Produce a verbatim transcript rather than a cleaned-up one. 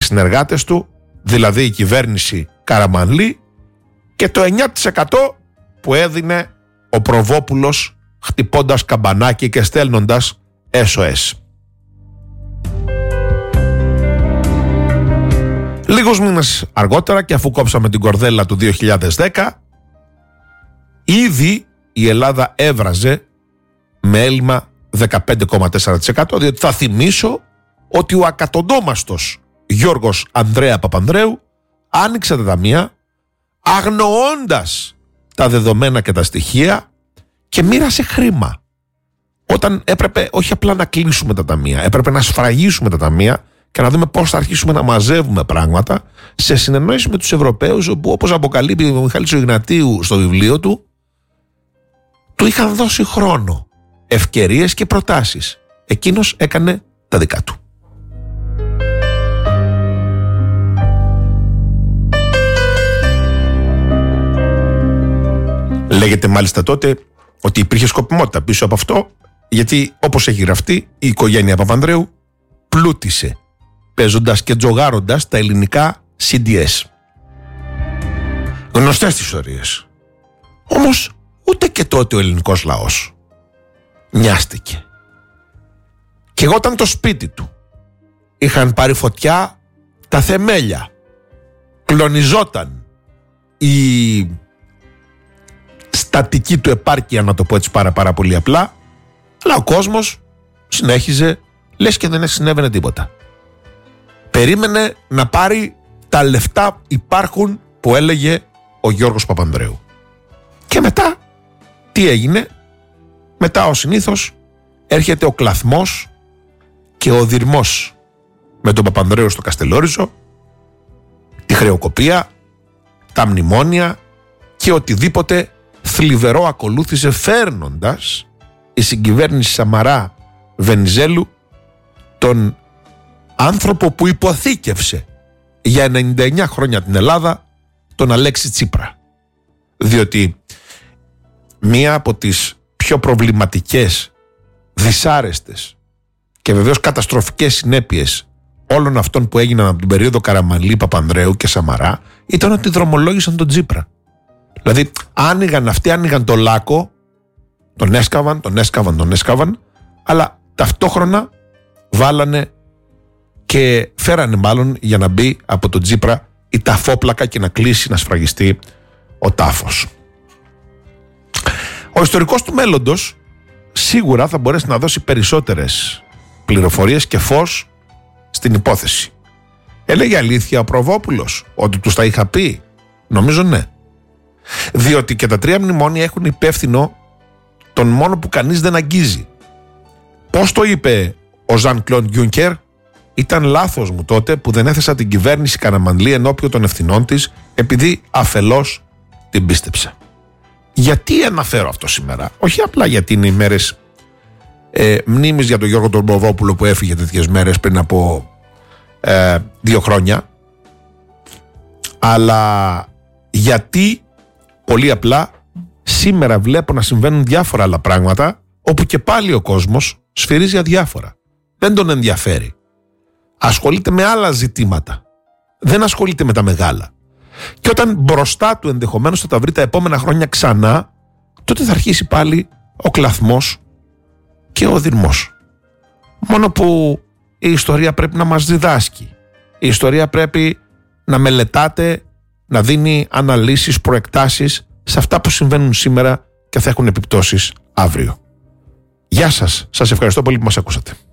συνεργάτες του, δηλαδή η κυβέρνηση Καραμανλή, και το εννιά τοις εκατό που έδινε ο Προβόπουλος χτυπώντας καμπανάκι και στέλνοντας ες ο ες. Λίγους μήνες αργότερα, και αφού κόψαμε την κορδέλα του δύο χιλιάδες δέκα, ήδη η Ελλάδα έβραζε με έλλειμμα δεκαπέντε κόμμα τέσσερα τοις εκατό, διότι θα θυμίσω ότι ο ακατοντόμαστος Γιώργος Ανδρέα Παπανδρέου άνοιξε τα ταμεία αγνοώντας τα δεδομένα και τα στοιχεία και μοίρασε χρήμα. Όταν έπρεπε όχι απλά να κλείσουμε τα ταμεία, έπρεπε να σφραγίσουμε τα ταμεία και να δούμε πώς θα αρχίσουμε να μαζεύουμε πράγματα, σε συνεννόηση με τους Ευρωπαίους, όπου, όπως αποκαλύπτει ο Μιχάλης Ιγνατίου στο βιβλίο του, του είχαν δώσει χρόνο, ευκαιρίες και προτάσεις. Εκείνος έκανε τα δικά του. Λέγεται μάλιστα τότε ότι υπήρχε σκοπιμότητα πίσω από αυτό, γιατί όπως έχει γραφτεί, η οικογένεια Παπανδρέου πλούτησε παίζοντας και τζογάροντας τα ελληνικά σι ντι ες. Γνωστές τις ιστορίες. Όμως ούτε και τότε ο ελληνικός λαός νοιάστηκε. Και εγώ όταν το σπίτι του είχαν πάρει φωτιά τα θεμέλια, κλονιζόταν η στατική του επάρκεια, να το πω έτσι πάρα, πάρα πολύ απλά, αλλά ο κόσμος συνέχιζε λες και δεν συνέβαινε τίποτα. Περίμενε να πάρει τα λεφτά υπάρχουν που έλεγε ο Γιώργος Παπανδρέου. Και μετά τι έγινε? Μετά ο συνήθως έρχεται ο κλαθμός και ο δειρμός με τον Παπανδρέου στο Καστελόριζο, τη χρεοκοπία, τα μνημόνια και οτιδήποτε θλιβερό ακολούθησε, φέρνοντας η συγκυβέρνηση Σαμαρά Βενιζέλου τον άνθρωπο που υποθήκευσε για ενενήντα εννιά χρόνια την Ελλάδα, τον Αλέξη Τσίπρα. Διότι μία από τις πιο προβληματικές, δυσάρεστες και βεβαίως καταστροφικές συνέπειες όλων αυτών που έγιναν από την περίοδο Καραμανλή, Παπανδρέου και Σαμαρά ήταν ότι δρομολόγησαν τον Τσίπρα. Δηλαδή άνοιγαν αυτοί, άνοιγαν το λάκκο, τον έσκαβαν, τον έσκαβαν, τον έσκαβαν, αλλά ταυτόχρονα βάλανε και φέρανε μάλλον για να μπει από τον Τσίπρα η ταφόπλακα και να κλείσει, να σφραγιστεί ο τάφος. Ο ιστορικός του μέλλοντος σίγουρα θα μπορέσει να δώσει περισσότερες πληροφορίες και φως στην υπόθεση. Έλεγε αλήθεια ο Προβόπουλος ότι τους τα είχα πει? Νομίζω ναι. Διότι και τα τρία μνημόνια έχουν υπεύθυνο τον μόνο που κανείς δεν αγγίζει. Πώς το είπε ο Ζαν Κλοντ Γιούνκερ? Ήταν λάθος μου τότε που δεν έθεσα την κυβέρνηση Καραμανλή ενώπιον των ευθυνών της, επειδή αφελώς την πίστεψα. Γιατί αναφέρω αυτό σήμερα? Όχι απλά γιατί είναι οι μέρες ε, μνήμης για τον Γιώργο τον Προβόπουλο που έφυγε τέτοιες μέρες πριν από ε, δύο χρόνια, αλλά γιατί πολύ απλά σήμερα βλέπω να συμβαίνουν διάφορα άλλα πράγματα, όπου και πάλι ο κόσμος σφυρίζει αδιάφορα. Δεν τον ενδιαφέρει. Ασχολείται με άλλα ζητήματα. Δεν ασχολείται με τα μεγάλα. Και όταν μπροστά του ενδεχομένως θα τα βρει τα επόμενα χρόνια ξανά, τότε θα αρχίσει πάλι ο κλαθμός και ο δειρμός. Μόνο που η ιστορία πρέπει να μας διδάσκει. Η ιστορία πρέπει να μελετάτε, να δίνει αναλύσεις, προεκτάσεις σε αυτά που συμβαίνουν σήμερα και θα έχουν επιπτώσεις αύριο. Γεια σας. Σας ευχαριστώ πολύ που μας ακούσατε.